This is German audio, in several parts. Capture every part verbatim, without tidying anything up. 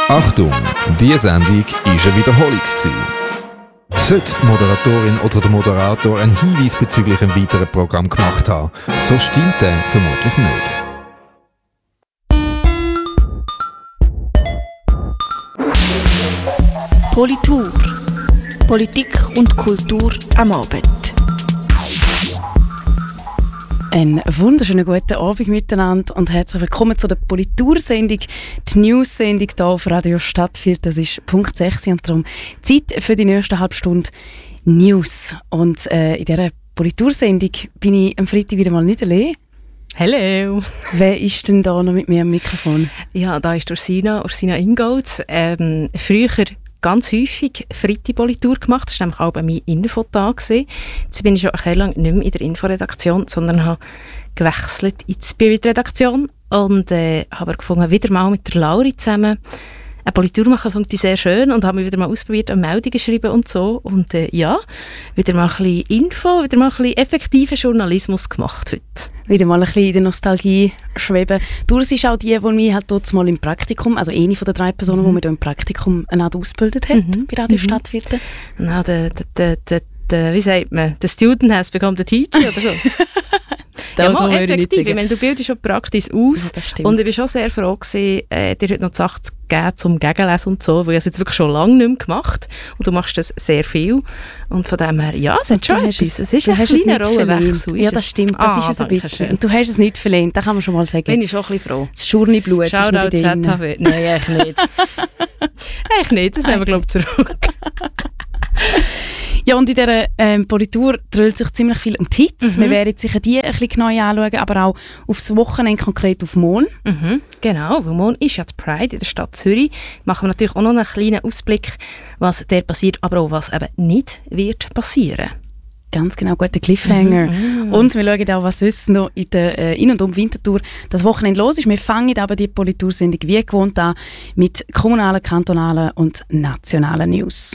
Achtung, diese Sendung war eine Wiederholung. Sollte die Moderatorin oder der Moderator einen Hinweis bezüglich einem weiteren Programm gemacht haben, so stimmt der vermutlich nicht. Politur. Politik und Kultur am Abend. Einen wunderschönen guten Abend miteinander und herzlich willkommen zu der Politursendung, die News-Sendung hier auf Radio Stadtfilter. Das ist Punkt sechs und darum Zeit für die nächste halbe Stunde News. Und äh, in dieser Politursendung bin ich am Freitag wieder mal nicht allein. Hallo! Wer ist denn da noch mit mir am Mikrofon? Ja, da ist Ursina, Ursina Ingold. Ähm, früher ganz häufig Freitag-Politur gemacht. Das war nämlich auch bei mir Infotag. Jetzt bin ich schon ein lang nicht mehr in der Inforedaktion, sondern habe gewechselt in die Spirit-Redaktion und äh, habe gefunden, wieder mal mit der Lauri zusammen eine Politur machen, fand ich sehr schön und habe mich wieder mal ausprobiert, an Meldungen schreiben und so. Und äh, ja, wieder mal ein bisschen Info, wieder mal ein bisschen effektiven Journalismus gemacht heute. Wieder mal ein bisschen in der Nostalgie schweben. Du bist auch die, die mich halt dort mal im Praktikum, also eine von den drei Personen, mhm. die mich im Praktikum eine Art ausgebildet hat, mhm. bei Radio mhm. Stadtfilter. Genau, der, der, der, der, wie sagt man, der Student has become the teacher oder so. Ja, mal effektiv. Ich meine, du bildest schon Praxis aus ja, und ich war schon sehr froh gewesen, äh, dir heute noch die Sache zu geben zum Gegenlesen und so, weil ich es jetzt wirklich schon lange nicht mehr gemacht und du machst das sehr viel und von dem her, ja, es hat schon etwas. Es, es ist ein kleiner Rollenwechsel. Ja, das stimmt, das ah, ist es ein bisschen. Schön. Und du hast es nicht verlehnt, das kann man schon mal sagen. Bin ich schon ein bisschen froh. Das Schurniblut ist noch bei dir. Z H W. Nein, eigentlich nicht. eigentlich nicht, das nehmen wir, glaube ich, zurück. Ja, und in dieser ähm, Politur dreht sich ziemlich viel um die Hits. Mhm. Wir werden sicher die ein bisschen genauer anschauen, aber auch aufs Wochenende, konkret auf morgen. Mhm. Genau, weil morgen ist ja die Pride in der Stadt Zürich. Machen wir natürlich auch noch einen kleinen Ausblick, was dort passiert, aber auch was eben nicht wird passieren. Ganz genau, guter Cliffhanger. Mhm. Und wir schauen auch, was sonst noch in der äh, In- und um Winterthur das Wochenende los ist. Wir fangen aber die Politursendung wie gewohnt an mit kommunalen, kantonalen und nationalen News.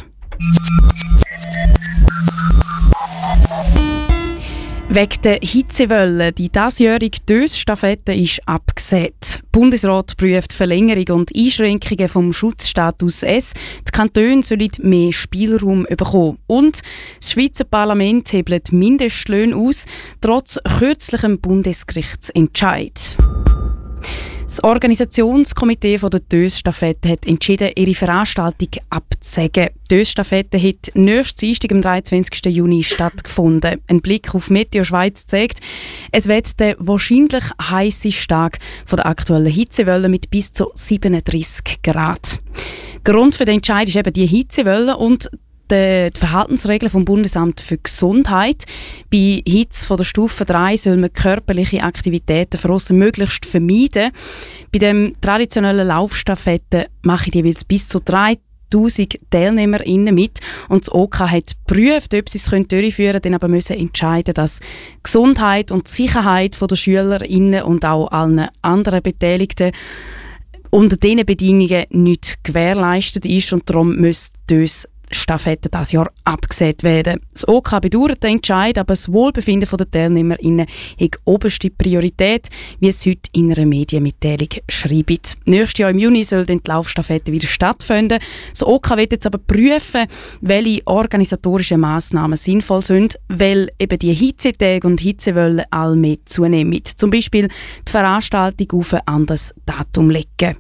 Wegen der Hitzewelle, die diesjährige Dös-Staffette ist abgesehen. Der Bundesrat prüft Verlängerung und Einschränkungen vom Schutzstatus S. Die Kantone sollen mehr Spielraum bekommen. Und das Schweizer Parlament hebelt Mindestlöhne aus, trotz kürzlichem Bundesgerichtsentscheid. Das Organisationskomitee der Dös-Staffette hat entschieden, ihre Veranstaltung abzusagen. Die Dös-Staffette hat nächsten Dienstag, am dreiundzwanzigsten Juni stattgefunden. Ein Blick auf Meteo Schweiz zeigt, es wird der wahrscheinlich heisseste Tag der aktuellen Hitzewelle mit bis zu siebenunddreissig Grad. Grund für den Entscheid ist eben die Hitzewelle und die Verhaltensregeln vom Bundesamt für Gesundheit. Bei Hitze von der Stufe drei soll man körperliche Aktivitäten für aussen möglichst vermeiden. Bei dem traditionellen Laufstaffetten machen jeweils bis zu dreitausend TeilnehmerInnen mit. Und das O K hat geprüft, ob sie es durchführen können, dann aber müssen entscheiden, dass die Gesundheit und die Sicherheit der SchülerInnen und auch allen anderen Beteiligten unter diesen Bedingungen nicht gewährleistet ist und darum müsste das Staffette dieses Jahr abgesät werden. Das O K bedauert den Entscheid, aber das Wohlbefinden der TeilnehmerInnen hat oberste Priorität, wie es heute in einer Medienmitteilung schreibt. Nächstes Jahr im Juni soll dann die Laufstaffette wieder stattfinden. Das O K wird jetzt aber prüfen, welche organisatorischen Massnahmen sinnvoll sind, weil eben die Hitzetage und Hitzewellen allmählich zunehmen. Zum Beispiel die Veranstaltung auf ein anderes Datum legen.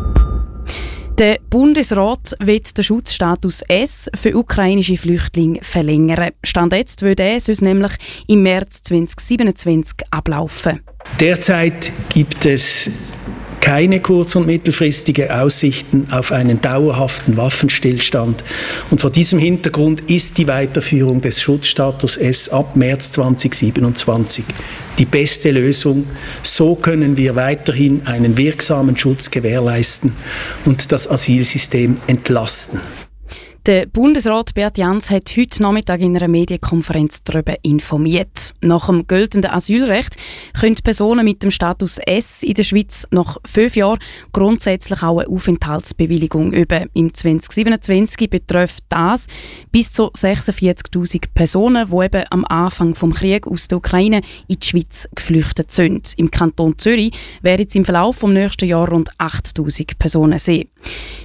Der Bundesrat will den Schutzstatus S für ukrainische Flüchtlinge verlängern. Stand jetzt würde er sonst nämlich im März zweitausendsiebenundzwanzig ablaufen. Derzeit gibt es keine kurz- und mittelfristige Aussichten auf einen dauerhaften Waffenstillstand. Und vor diesem Hintergrund ist die Weiterführung des Schutzstatus S ab März zweitausendsiebenundzwanzig die beste Lösung. So können wir weiterhin einen wirksamen Schutz gewährleisten und das Asylsystem entlasten. Der Bundesrat Beat Jans hat heute Nachmittag in einer Medienkonferenz darüber informiert. Nach dem geltenden Asylrecht können Personen mit dem Status S in der Schweiz nach fünf Jahren grundsätzlich auch eine Aufenthaltsbewilligung üben. Im zweitausendsiebenundzwanzig betrifft das bis zu sechsundvierzigtausend Personen, die eben am Anfang des Krieges aus der Ukraine in die Schweiz geflüchtet sind. Im Kanton Zürich werden es im Verlauf des nächsten Jahres rund achttausend Personen sein.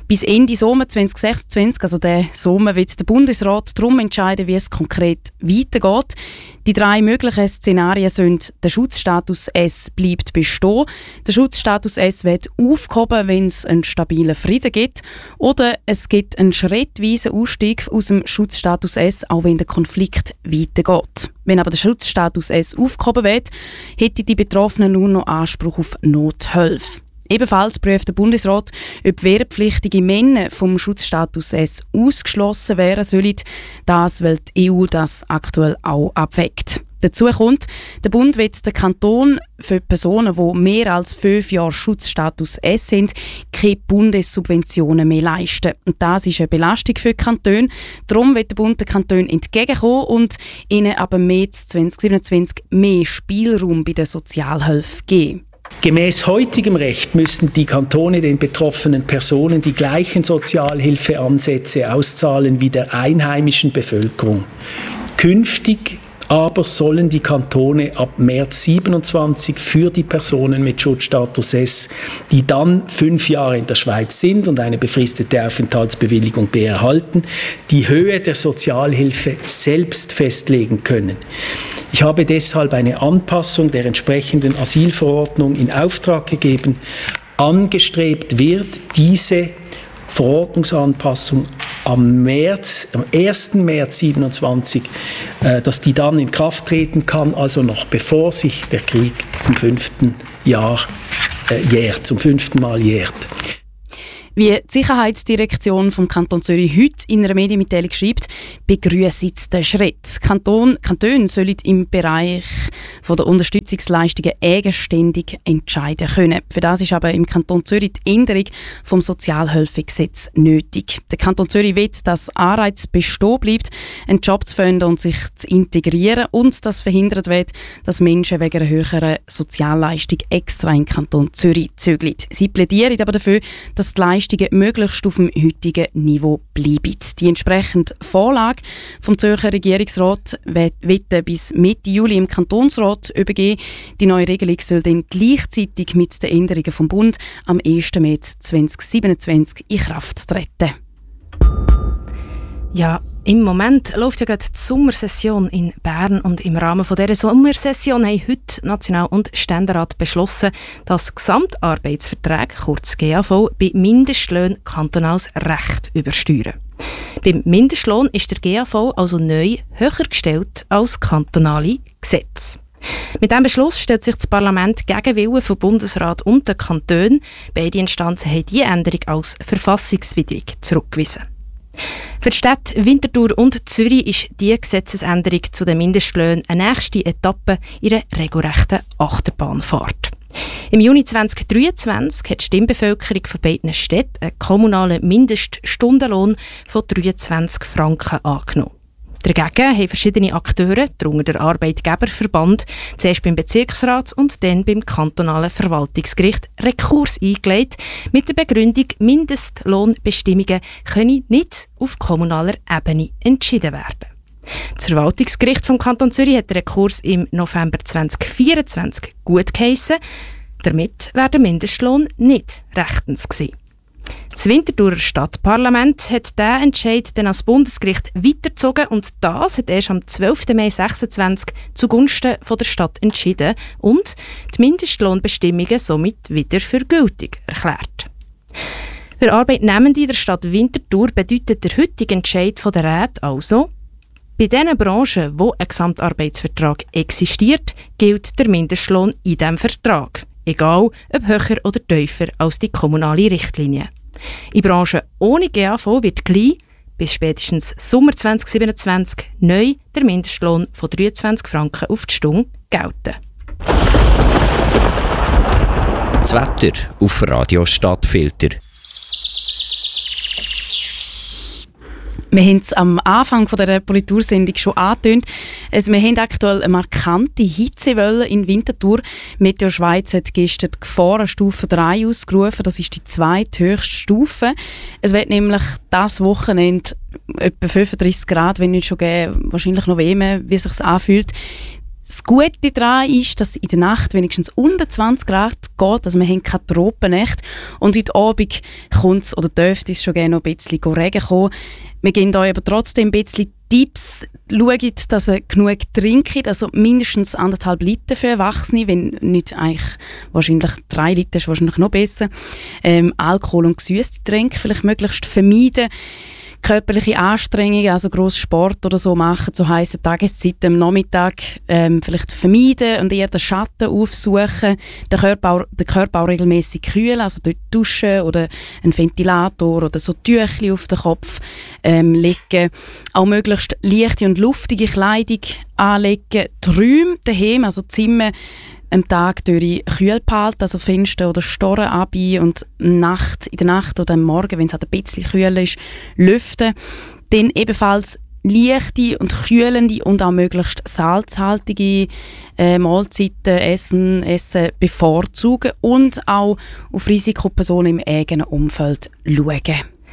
Bis Ende Sommer zwanzig sechsundzwanzig, also der Sommer, wird der Bundesrat darum entscheiden, wie es konkret weitergeht. Die drei möglichen Szenarien sind: der Schutzstatus S bleibt bestehen, der Schutzstatus S wird aufgehoben, wenn es einen stabilen Frieden gibt, oder es gibt einen schrittweisen Ausstieg aus dem Schutzstatus S, auch wenn der Konflikt weitergeht. Wenn aber der Schutzstatus S aufgehoben wird, hätten die Betroffenen nur noch Anspruch auf Nothilfe. Ebenfalls prüft der Bundesrat, ob wehrpflichtige Männer vom Schutzstatus S ausgeschlossen werden sollen, das, weil die E U das aktuell auch abwägt. Dazu kommt, der Bund wird den Kanton für Personen, die mehr als fünf Jahre Schutzstatus S sind, keine Bundessubventionen mehr leisten. Und das ist eine Belastung für die Kantone. Darum wird der Bund den Kantonen entgegenkommen und ihnen ab März zwanzig siebenundzwanzig mehr Spielraum bei der Sozialhilfe geben. Gemäß heutigem Recht müssen die Kantone den betroffenen Personen die gleichen Sozialhilfeansätze auszahlen wie der einheimischen Bevölkerung. Künftig aber sollen die Kantone ab März siebenundzwanzig für die Personen mit Schutzstatus S, die dann fünf Jahre in der Schweiz sind und eine befristete Aufenthaltsbewilligung B erhalten, die Höhe der Sozialhilfe selbst festlegen können. Ich habe deshalb eine Anpassung der entsprechenden Asylverordnung in Auftrag gegeben. Angestrebt wird diese Verordnungsanpassung am März, am ersten März siebenundzwanzig, äh, dass die dann in Kraft treten kann, also noch bevor sich der Krieg zum fünften Jahr äh, jährt, zum fünften Mal jährt. Wie die Sicherheitsdirektion vom Kanton Zürich heute in einer Medienmitteilung schreibt, begrüssen sie den Schritt. Kanton, Kantone sollen im Bereich von der Unterstützungsleistungen eigenständig entscheiden können. Für das ist aber im Kanton Zürich die Änderung vom Sozialhilfegesetz nötig. Der Kanton Zürich will, dass Anreiz bestehen bleibt, einen Job zu finden und sich zu integrieren, und dass verhindert wird, dass Menschen wegen einer höheren Sozialleistung extra in den Kanton Zürich zügeln. Sie plädieren aber dafür, dass die Leistungen möglichst auf dem heutigen Niveau bleiben. Die entsprechende Vorlage vom Zürcher Regierungsrat wird bis Mitte Juli im Kantonsrat übergeben. Die neue Regelung soll dann gleichzeitig mit den Änderungen vom Bund am ersten März zwanzig siebenundzwanzig in Kraft treten. Ja, im Moment läuft ja gerade die Sommersession in Bern, und im Rahmen von dieser Sommersession haben heute National- und Ständerat beschlossen, dass Gesamtarbeitsverträge, kurz G A V, bei Mindestlöhnen kantonales Recht übersteuern. Beim Mindestlohn ist der G A V also neu höher gestellt als kantonale Gesetze. Mit diesem Beschluss stellt sich das Parlament gegen Willen vom Bundesrat und den Kantonen. Beide Instanzen haben diese Änderung als verfassungswidrig zurückgewiesen. Für die Städte Winterthur und Zürich ist diese Gesetzesänderung zu den Mindestlöhnen eine nächste Etappe in einer regelrechten Achterbahnfahrt. Im Juni zwanzig dreiundzwanzig hat die Stimmbevölkerung von beiden Städten einen kommunalen Mindeststundenlohn von dreiundzwanzig Franken angenommen. Dagegen haben verschiedene Akteure, darunter der Arbeitgeberverband, zuerst beim Bezirksrat und dann beim kantonalen Verwaltungsgericht Rekurs eingelegt, mit der Begründung, Mindestlohnbestimmungen können nicht auf kommunaler Ebene entschieden werden. Das Verwaltungsgericht vom Kanton Zürich hat den Rekurs im November zwanzig vierundzwanzig gutgeheissen. Damit wäre der Mindestlohn nicht rechtens gewesen. Das Winterthurer Stadtparlament hat diesen Entscheid dann ans Bundesgericht weitergezogen, und das hat erst am zwölften Mai sechsundzwanzig zugunsten von der Stadt entschieden und die Mindestlohnbestimmungen somit wieder für gültig erklärt. Für Arbeitnehmende der Stadt Winterthur bedeutet der heutige Entscheid von der Räte also: bei den Branchen, wo ein Gesamtarbeitsvertrag existiert, gilt der Mindestlohn in diesem Vertrag, egal ob höher oder tiefer als die kommunale Richtlinie. In Branchen ohne G A V wird gleich bis spätestens Sommer zwanzig siebenundzwanzig neu der Mindestlohn von dreiundzwanzig Franken auf die Stunde gelten. Das Wetter auf Radio Stadtfilter. Wir haben es am Anfang dieser Politursendung schon angetönt. Also wir haben aktuell eine markante Hitzewelle in Winterthur. Meteo Schweiz hat gestern die Gefahrenstufe drei ausgerufen. Das ist die zweithöchste Stufe. Es wird nämlich das Wochenende etwa fünfunddreissig Grad, wenn nicht schon geben, wahrscheinlich noch wärmer, wie es sich anfühlt. Das Gute daran ist, dass in der Nacht wenigstens unter zwanzig Grad geht, also wir haben keine Tropennächte. Und heute Abend kommt es, oder dürfte es schon gerne noch ein bisschen Regen kommen. Wir geben euch aber trotzdem ein bisschen Tipps. Schaut, dass ihr genug trinkt, also mindestens anderthalb Liter für Erwachsene, wenn nicht eigentlich wahrscheinlich drei Liter ist wahrscheinlich noch besser. Ähm, Alkohol und gesüßte Getränke vielleicht möglichst vermeiden. Körperliche Anstrengungen, also gross Sport oder so machen, zu heissen Tageszeiten am Nachmittag ähm, vielleicht vermeiden und eher den Schatten aufsuchen, den Körper auch, den Körper auch regelmässig kühlen, also dort duschen oder einen Ventilator oder so Tüchli auf den Kopf ähm, legen. Auch möglichst leichte und luftige Kleidung anlegen. Die Räume daheim, also Zimmer, am Tag durch kühl behalten, also Fenster oder Storen abbiegen und Nacht, in der Nacht oder am Morgen, wenn es halt ein bisschen kühl ist, lüften. Dann ebenfalls leichte und kühlende und auch möglichst salzhaltige äh, Mahlzeiten, Essen, Essen bevorzugen und auch auf Risikopersonen im eigenen Umfeld schauen.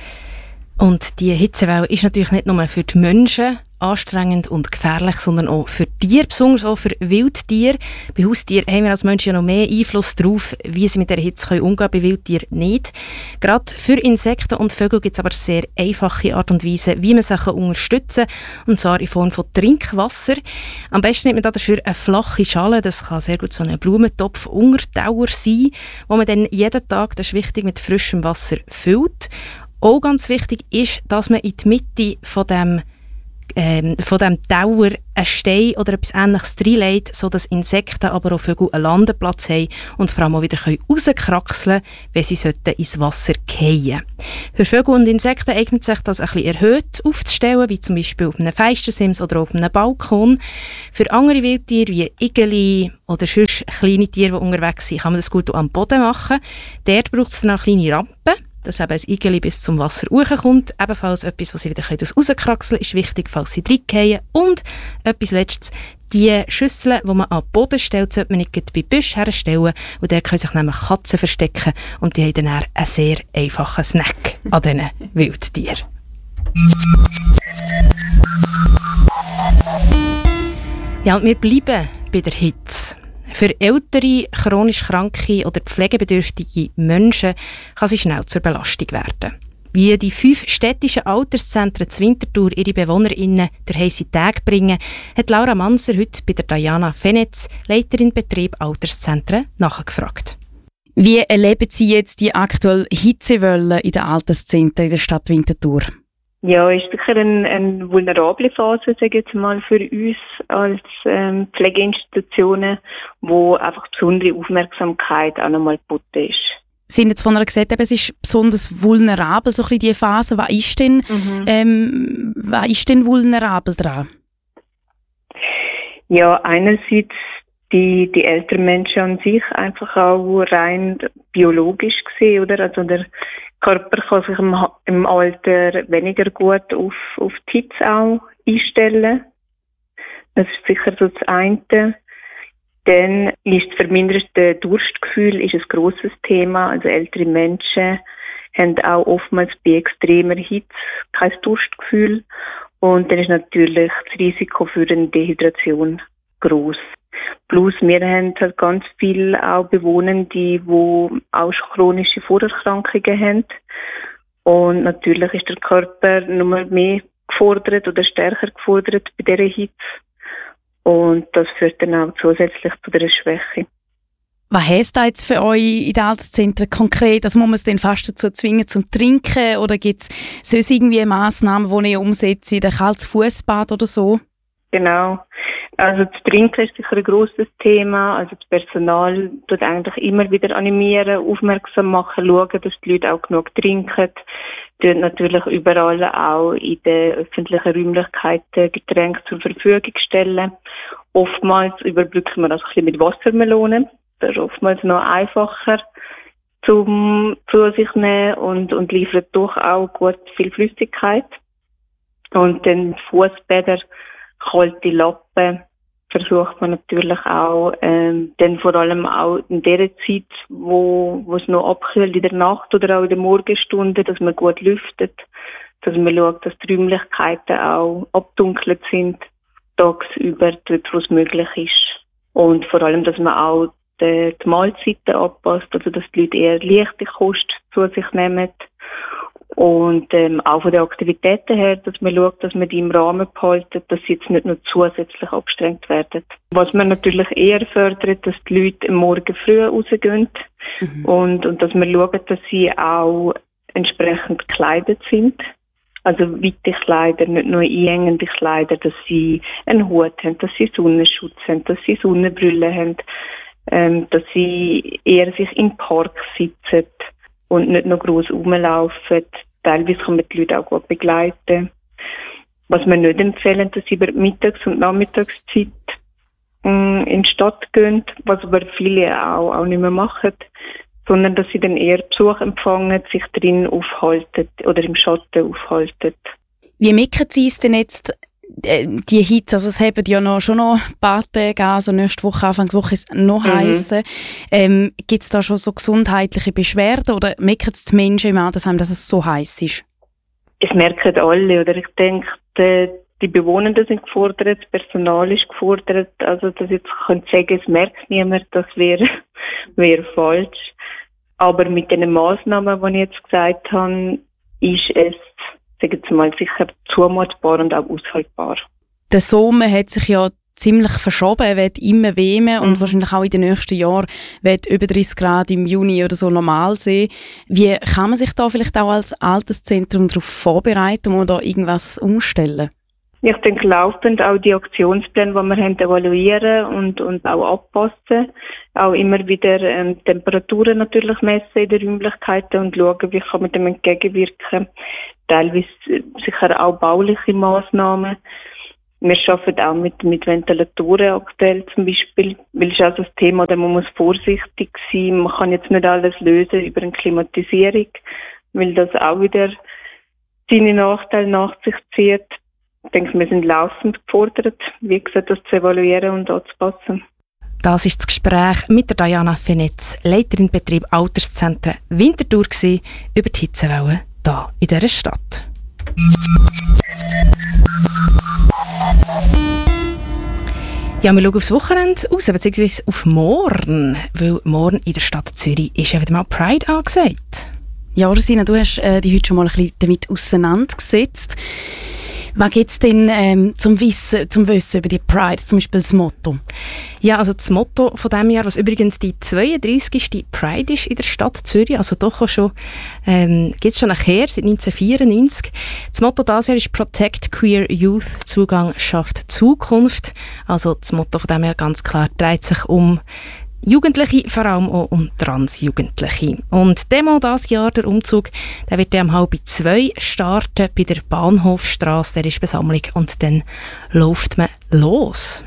Und die Hitzewelle ist natürlich nicht nur für die Menschen anstrengend und gefährlich, sondern auch für Tiere, besonders auch für Wildtiere. Bei Haustieren haben wir als Menschen ja noch mehr Einfluss darauf, wie sie mit der Hitze umgehen können, bei Wildtieren nicht. Gerade für Insekten und Vögel gibt es aber sehr einfache Art und Weise, wie man sie unterstützen kann, und zwar in Form von Trinkwasser. Am besten nimmt man dafür eine flache Schale, das kann sehr gut so ein Blumentopf-Untertauer sein, wo man dann jeden Tag, das ist wichtig, mit frischem Wasser füllt. Auch ganz wichtig ist, dass man in die Mitte von dem Ähm, von diesem Tower einen Stein oder etwas Ähnliches reinlegt, sodass Insekten, aber auch Vögel einen Landeplatz haben und vor allem auch wieder rauskraxeln können, wenn sie ins Wasser fallen. Für Vögel und Insekten eignet sich das ein bisschen erhöht aufzustellen, wie zum Beispiel auf einem Fenstersims oder auf einem Balkon. Für andere Wildtiere wie Igeli oder sonst kleine Tiere, die unterwegs sind, kann man das gut auch am Boden machen. Dort braucht es dann auch kleine Rampen, dass eben ein Igeli bis zum Wasser hochkommt. Ebenfalls etwas, was sie wieder rauskraxeln können, ist wichtig, falls sie reingehen. Und etwas Letztes, die Schüsseln, die man an den Boden stellt, sollte man nicht bei Büschen herstellen, und dort können sich nämlich Katzen verstecken und die haben dann einen sehr einfachen Snack an diesen Wildtieren. Ja, und wir bleiben bei der Hitze. Für ältere, chronisch kranke oder pflegebedürftige Menschen kann sie schnell zur Belastung werden. Wie die fünf städtischen Alterszentren zur Winterthur ihre BewohnerInnen durch heisse Tage bringen, hat Laura Manser heute bei der Diana Fenetz, Leiterin Betrieb Alterszentren, nachgefragt. Wie erleben Sie jetzt die aktuelle Hitzewelle in den Alterszentren in der Stadt Winterthur? Ja, ist sicher eine, eine vulnerable Phase, sage ich jetzt mal, für uns als ähm, Pflegeinstitutionen, wo einfach besondere Aufmerksamkeit auch nochmal geboten ist. Sie haben jetzt von einer gesagt, es ist besonders vulnerabel, so ein bisschen diese Phase. Was ist denn, mhm. ähm, was ist denn vulnerabel daran? Ja, einerseits die, die älteren Menschen an sich einfach auch rein biologisch gesehen, oder? Also der Körper kann sich im, im Alter weniger gut auf, auf die Hitze auch einstellen. Das ist sicher so das eine. Dann ist das verminderte Durstgefühl ist ein grosses Thema. Also ältere Menschen haben auch oftmals bei extremer Hitze kein Durstgefühl. Und dann ist natürlich das Risiko für eine Dehydration gross. Plus wir haben halt ganz viele auch Bewohner, die wo auch schon chronische Vorerkrankungen haben. Und natürlich ist der Körper noch mehr gefordert oder stärker gefordert bei dieser Hitze. Und das führt dann auch zusätzlich zu dieser Schwäche. Was heisst das jetzt für euch in den Alterszentren konkret? Also muss man es dann fast dazu zwingen zum Trinken? Oder gibt es sonst irgendwie Massnahmen, die ihr umsetzt, ein kaltes Fußbad oder so? Genau. Also das Trinken ist sicher ein grosses Thema. Also das Personal tut eigentlich immer wieder animieren, aufmerksam machen, schauen, dass die Leute auch genug trinken. Tut natürlich überall auch in den öffentlichen Räumlichkeiten Getränke zur Verfügung stellen. Oftmals überbrücken wir das ein bisschen mit Wassermelonen. Das ist oftmals noch einfacher zum zu sich nehmen und, und liefert doch auch gut viel Flüssigkeit. Und dann Fußbäder, kalte Lappen versucht man natürlich auch, ähm, dann vor allem auch in der Zeit, wo, wo es noch abkühlt, in der Nacht oder auch in der Morgenstunde, dass man gut lüftet, dass man schaut, dass die Räumlichkeiten auch abdunkelt sind tagsüber, dort, wo es möglich ist. Und vor allem, dass man auch die, die Mahlzeiten anpasst, also dass die Leute eher leichte Kost zu sich nehmen. Und ähm, auch von den Aktivitäten her, dass man schaut, dass man die im Rahmen behalten, dass sie jetzt nicht nur zusätzlich abgestrengt werden. Was man natürlich eher fördert, dass die Leute am Morgen früh rausgehen mhm. und, und dass man schaut, dass sie auch entsprechend gekleidet sind. Also weite Kleider, nicht nur einengende Kleider, dass sie einen Hut haben, dass sie Sonnenschutz haben, dass sie Sonnenbrille haben, ähm, dass sie eher sich im Park sitzen und nicht noch gross rumlaufen. Teilweise kann man die Leute auch gut begleiten. Was wir nicht empfehlen, dass sie über die Mittags- und Nachmittagszeit mh, in die Stadt gehen, was aber viele auch, auch nicht mehr machen, sondern dass sie dann eher Besuch empfangen, sich drin aufhalten oder im Schatten aufhalten. Wie merken Sie es denn jetzt, äh, die Hitze? Also es haben ja noch, schon noch ein paar Tage an, also nächste Woche, Anfangswoche ist es noch mhm. heißer. Ähm, Gibt es da schon so gesundheitliche Beschwerden oder merken es die Menschen im Altersheim, dass es so heiß ist? Es merken alle, oder ich denke, die, die Bewohner sind gefordert, das Personal ist gefordert, also dass ich jetzt könnte sagen, es merkt niemand, das wäre wäre falsch. Aber mit den Massnahmen, die ich jetzt gesagt habe, ist es, sagen wir mal, sicher zumutbar und auch aushaltbar. Der Sommer hat sich ja ziemlich verschoben, er wird immer wärmer mhm. und wahrscheinlich auch in den nächsten Jahren wird über dreißig Grad im Juni oder so normal sein. Wie kann man sich da vielleicht auch als Alterszentrum darauf vorbereiten und da irgendwas umstellen? Ich denke, laufend auch die Aktionspläne, die wir haben, evaluieren und, und auch anpassen. Auch immer wieder ähm, Temperaturen natürlich messen in den Räumlichkeiten und schauen, wie kann man dem entgegenwirken. Teilweise sicher auch bauliche Massnahmen. Wir arbeiten auch mit, mit Ventilatoren aktuell zum Beispiel, weil es ist auch so ein Thema, da man muss vorsichtig sein. Man kann jetzt nicht alles lösen über eine Klimatisierung, weil das auch wieder seine Nachteile nach sich zieht. Ich denke, wir sind laufend gefordert, wie gesagt, das zu evaluieren und anzupassen. Das war das Gespräch mit der Diana Fenetz, Leiterin Betrieb Alterszentren Winterthur, über die Hitzewelle hier in dieser Stadt. Ja, wir schauen aufs Wochenende aus, beziehungsweise auf morgen, weil morgen in der Stadt Zürich ist ja wieder mal Pride angesagt. Ja, Rosina, du hast äh, dich heute schon mal ein bisschen damit auseinandergesetzt. Was gibt es denn ähm, zum, Wissen, zum Wissen über die Pride, zum Beispiel das Motto? Ja, also das Motto von diesem Jahr, was übrigens die zweiunddreißigste Pride ist in der Stadt Zürich, also doch auch schon, ähm, gibt es schon nachher, seit neunzehnhundertvierundneunzig. Das Motto dieses Jahr ist «Protect Queer Youth, Zugang schafft Zukunft». Also das Motto von diesem Jahr ganz klar dreht sich um Jugendliche, vor allem auch um Transjugendliche. Und die Demo dieses Jahr, der Umzug, der wird dann um halb zwei starten bei der Bahnhofstrasse, der ist Besammlung und dann läuft man los.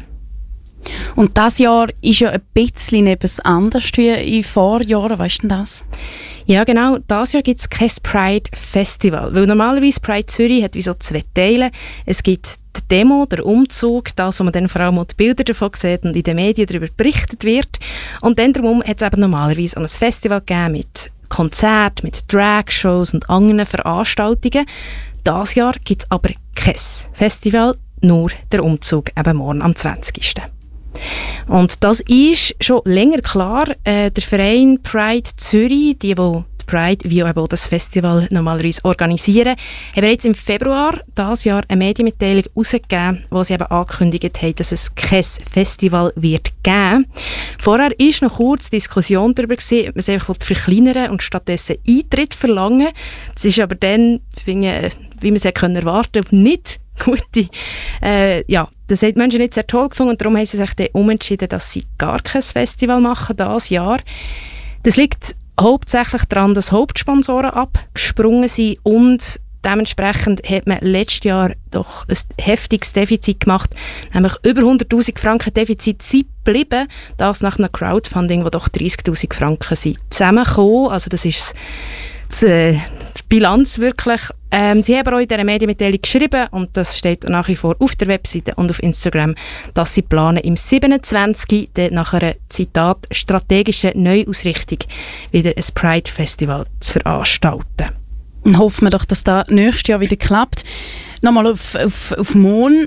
Und dieses Jahr ist ja ein bisschen etwas anders wie in Vorjahren, weißt du denn das? Ja genau, dieses Jahr gibt es kein Pride Festival, weil normalerweise Pride Zürich hat wie so zwei Teile. Es gibt die Demo, der Umzug, das, wo man dann vor allem auch die Bilder davon sieht und in den Medien darüber berichtet wird. Und dann darum hat es eben normalerweise auch ein Festival gegeben mit Konzerten, mit Dragshows und anderen Veranstaltungen. Dieses Jahr gibt es aber kein Festival, nur der Umzug eben morgen am zwanzigsten Und das ist schon länger klar. Äh, der Verein Pride Zürich, die, die die Pride wie auch das Festival normalerweise organisieren, haben jetzt im Februar dieses Jahr eine Medienmitteilung herausgegeben, wo sie eben angekündigt haben, dass es kein Festival wird geben. Vorher war noch kurz Diskussion darüber, ob man es einfach verkleinern und stattdessen Eintritt verlangen. Das ist aber dann, finde, wie man es erwarten konnte, auf nicht gute, äh, ja, das haben die Menschen nicht sehr toll gefunden und darum haben sie sich dann umentschieden, dass sie gar kein Festival machen dieses Jahr. Das liegt hauptsächlich daran, dass Hauptsponsoren abgesprungen sind und dementsprechend hat man letztes Jahr doch ein heftiges Defizit gemacht, nämlich über hunderttausend Franken Defizit sind geblieben, das nach einem Crowdfunding, wo doch dreißigtausend Franken sind zusammengekommen, also das ist die, äh, die Bilanz wirklich. Ähm, sie haben auch in dieser Medienmitteilung geschrieben, und das steht nach wie vor auf der Webseite und auf Instagram, dass sie planen, im siebenundzwanzig nach einer, Zitat, strategischen Neuausrichtung wieder ein Pride-Festival zu veranstalten. Dann hoffen wir doch, dass das nächstes Jahr wieder klappt. Nochmal auf, auf, auf Mon,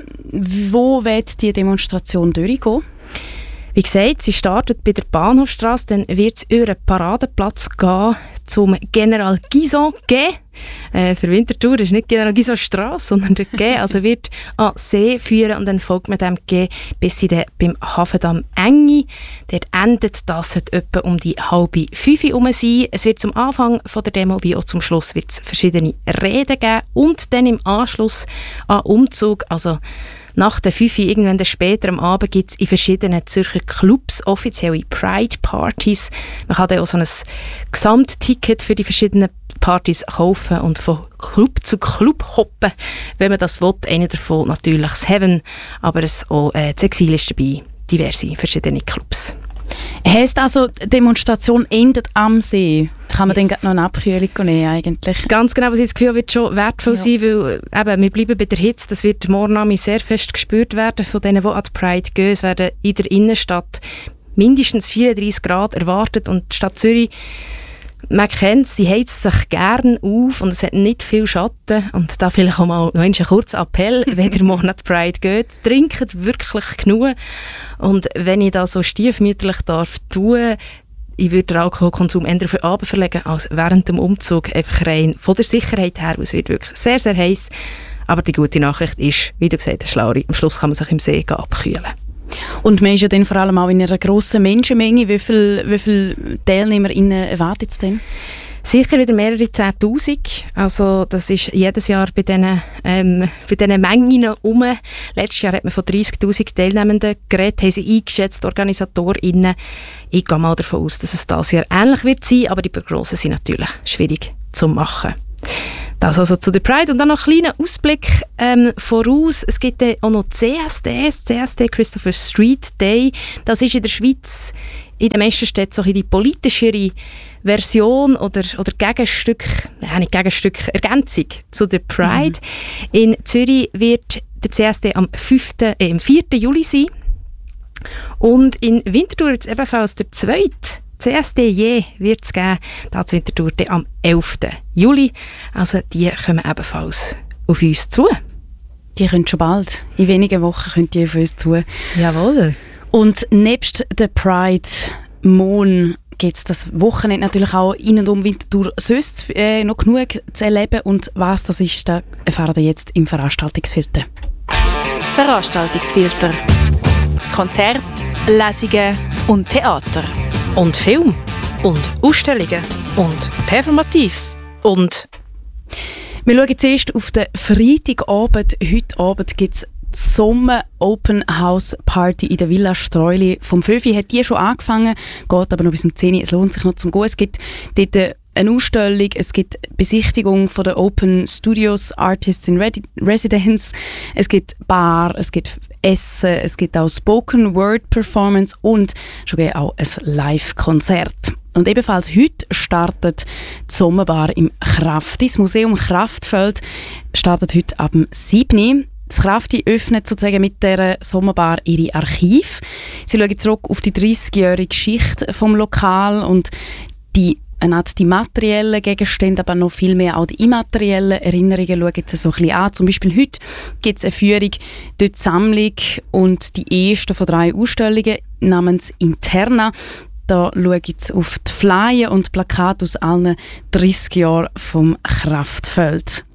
wo wird die Demonstration durchgehen? Wie gesagt, sie startet bei der Bahnhofstrasse, dann wird es über den Paradeplatz gehen zum General Guison Quai. Äh, für Winterthur ist nicht General Guison Strasse, sondern der Quai, also wird an See führen und dann folgt man dem Quai bis sie dann beim Hafendamm Engi. Dort endet das heute etwa um die halbe fünf herum sein. Es wird zum Anfang von der Demo wie auch zum Schluss wird's verschiedene Reden geben und dann im Anschluss an Umzug, also nach der fünf Uhr, irgendwann später am Abend, gibt es in verschiedenen Zürcher Clubs offizielle Pride-Partys. Man kann dann auch so ein Gesamtticket für die verschiedenen Partys kaufen und von Club zu Club hoppen, wenn man das will. Einer davon natürlich das Heaven, aber es auch äh, das Exil ist dabei, diverse verschiedene Clubs. Heisst also, die Demonstration endet am See? Kann man yes. dann noch eine Abkühlung nehmen eigentlich? Ganz genau, was ich das Gefühl wird schon wertvoll ja. sein, weil eben, wir bleiben bei der Hitze, das wird morgen Abend sehr fest gespürt werden von denen, die an die Pride gehen. Es werden in der Innenstadt mindestens vierunddreissig Grad erwartet und die Stadt Zürich, man kennt es, sie heizt sich gerne auf und es hat nicht viel Schatten. Und da vielleicht auch mal noch ein kurzer Appell, wenn ihr morgen an die Pride geht, trinkt wirklich genug. Und wenn ich das so stiefmütterlich darf tun, ich würde den Alkoholkonsum eher für Abend verlegen als während dem Umzug, einfach rein von der Sicherheit her, weil es wird wirklich sehr, sehr heiß. Aber die gute Nachricht ist, wie du gesagt hast, Lauri, am Schluss kann man sich im See abkühlen. Und man ist ja dann vor allem auch in einer grossen Menschenmenge. Wie viele wie viel TeilnehmerInnen erwartet es denn? Sicher wieder mehrere zehntausend. Also das ist jedes Jahr bei diesen, ähm, bei diesen Mengen rum. Letztes Jahr hat man von dreissigtausend Teilnehmenden geredet, haben sie eingeschätzt, OrganisatorInnen. Ich gehe mal davon aus, dass es dieses Jahr ähnlich wird sein, aber die Prognosen sind natürlich schwierig zu machen. Das also zu der Pride. Und dann noch einen kleinen Ausblick ähm, voraus. Es gibt äh, auch noch C S D, das C S D Christopher Street Day. Das ist in der Schweiz, in den meisten Städten, so die politischere Version oder, oder Gegenstück, nein, nicht Gegenstück, Ergänzung zu der Pride. Mhm. In Zürich wird der C S D am fünften, äh, am vierten Juli sein. Und in Winterthur jetzt ebenfalls der zweite C S D je wird es geben, das Winterthur am elften Juli. Also die kommen ebenfalls auf uns zu. Die können schon bald, in wenigen Wochen können die auf uns zu. Jawohl. Und nebst der Pride Mon gibt es das Wochenende natürlich auch in und um Winterthur sonst äh, noch genug zu erleben. Und was das ist, das erfahren wir jetzt im Veranstaltungsfilter. Veranstaltungsfilter. Konzerte, Lesungen und Theater. Und Film. Und Ausstellungen. Und Performatives. Und... Wir schauen zuerst auf den Freitagabend. Heute Abend gibt es die Sommer Open House Party in der Villa Streuli. Vom fünf Uhr hat die schon angefangen, geht aber noch bis um zehn Uhr. Es lohnt sich noch zum Gehen. Es gibt dort eine Ausstellung, es gibt Besichtigung von den Open Studios Artists in Residence, es gibt Bar, es gibt Essen, es gibt auch Spoken Word Performance und schon auch ein Live-Konzert. Und ebenfalls heute startet die Sommerbar im Krafti. Das Museum Kraftfeld startet heute ab sieben Uhr. Das Krafti öffnet sozusagen mit dieser Sommerbar ihre Archiv. Sie schauen zurück auf die dreissigjährige Geschichte vom Lokal und die die materiellen Gegenstände, aber noch viel mehr auch die immateriellen Erinnerungen schauen sie so ein bisschen an. Zum Beispiel heute gibt es eine Führung durch die Sammlung und die erste von drei Ausstellungen namens Interna. Da schauen sie auf die Flyer und Plakate aus allen dreißig Jahren vom Kraftfeld.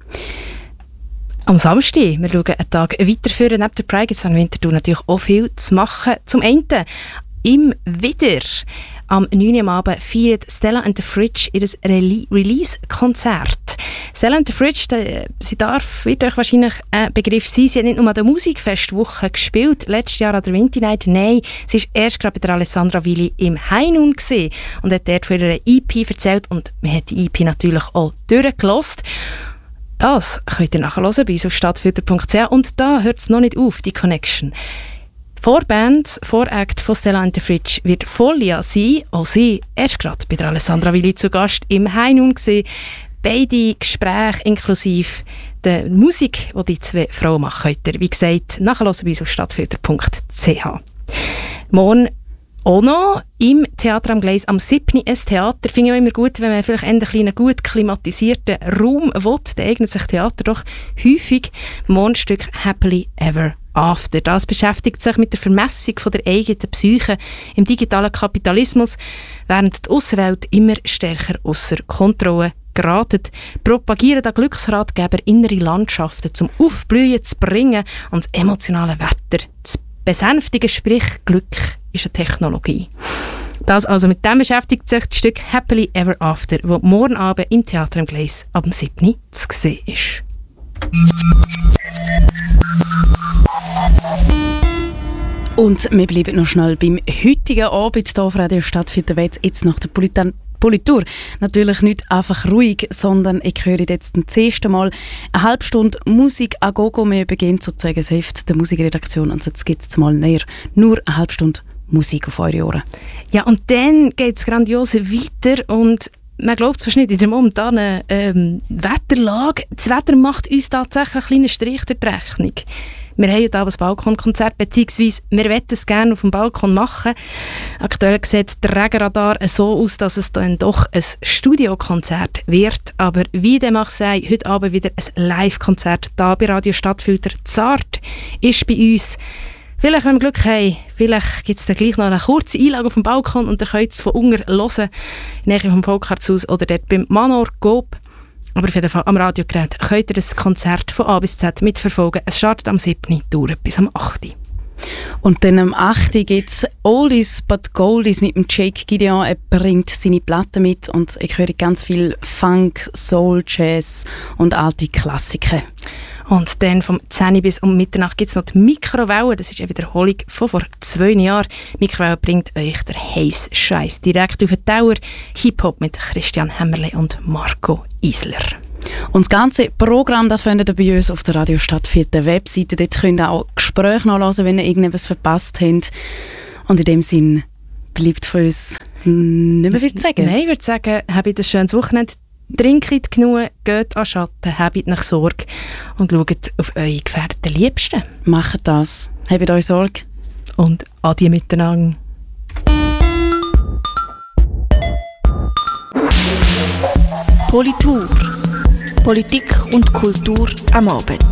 Am Samstag, wir schauen einen Tag weiterführen. Neben der Pride gibt es an Winterthur natürlich auch viel zu machen. Zum einen im Widder. Am neun Uhr am Abend feiert Stella and the Fridge ihr Re- Release-Konzert. Stella and the Fridge, de, sie darf, wird euch wahrscheinlich ein Begriff sein. Sie hat nicht nur an der Musikfestwoche gespielt, letztes Jahr an der Winter Night. Nein, sie war erst gerade bei der Alessandra Willi im Heinun gewesen und hat dort von ihrer E P erzählt und man hat die E P natürlich auch durchgehört. Das könnt ihr nachhören bei uns auf stadtfilter punkt c h und da hört es noch nicht auf, die Connection. Vorband, Voract von Stella and the Fridge wird Folia sein. Auch sie erst gerade bei der Alessandra Willi zu Gast im Heinun gewesen. Beide Gespräche inklusive der Musik, die die zwei Frauen machen, könnt ihr, wie gesagt, nachhören bei uns auf stadtfilter punkt c h. Morgen auch noch im Theater am Gleis am siebten ein Theater. Finde ich auch immer gut, wenn man vielleicht einen gut klimatisierten Raum will, dann eignet sich Theater doch häufig. Mondstück Happily Ever After. Das beschäftigt sich mit der Vermessung von der eigenen Psyche im digitalen Kapitalismus, während die Aussenwelt immer stärker ausser Kontrolle geratet, propagieren da Glücksratgeber innere Landschaften zum Aufblühen zu bringen und das emotionale Wetter zu besänftigen, sprich Glück ist eine Technologie. Das also mit dem beschäftigt sich das Stück Happily Ever After, das morgen Abend im Theater am Gleis ab dem siebten zu sehen ist. Und wir bleiben noch schnell beim heutigen Abend hier auf Radio Stadtfilter, jetzt nach der Politan Politur. Natürlich nicht einfach ruhig, sondern ich höre jetzt zum ersten Mal eine halbe Stunde Musik a gogo. Wir beginnen sozusagen das Heft der Musikredaktion und jetzt gibt es mal näher nur eine halbe Stunde Musik auf eure Ohren. Ja, und dann geht es grandios weiter und man glaubt es nicht, in der momentanen ähm, Wetterlage, das Wetter macht uns tatsächlich einen kleinen Strich durch die Rechnung. Wir haben heute Abend ein Balkonkonzert, beziehungsweise wir wollen es gerne auf dem Balkon machen. Aktuell sieht der Regenradar so aus, dass es dann doch ein Studiokonzert wird. Aber wie dem auch sei, heute Abend wieder ein Live-Konzert hier bei Radio Stadtfilter. Zart ist bei uns. Vielleicht, wenn wir Glück haben, vielleicht gibt es dann gleich noch eine kurze Einlage auf dem Balkon und ihr könnt es von unten hören, in der Nähe vom Volkshaus oder dort beim Manor Coop. Aber auf jeden Fall am Radiogerät könnt ihr das Konzert von A bis Z mitverfolgen. Es startet am siebten dauert bis am achten Und dann am achten gibt es Oldies but Goldies mit dem Jake Gideon. Er bringt seine Platten mit und ich höre ganz viel Funk, Soul, Jazz und alte Klassiker. Und dann vom zehn bis um Mitternacht gibt es noch die Mikrowelle. Das ist eine Wiederholung von vor zwei Jahren. Die Mikrowelle bringt euch der heiße Scheiß direkt auf den Tower. Hip-Hop mit Christian Hämmerle und Marco Isler. Und das ganze Programm das findet ihr bei uns auf der Radio Stadtfilter Webseite. Dort könnt ihr auch Gespräche nachhören, wenn ihr irgendetwas verpasst habt. Und in dem Sinn bleibt von uns nicht mehr viel zu sagen. Nein, ich würde sagen, habt ein schönes Wochenende. Trinkt genug, geht an Schatten, habt nach Sorge und schaut auf eure gefährdeten Liebsten. Macht das. Habt euch Sorge. Und adieu miteinander. Politur. Politik und Kultur am Abend.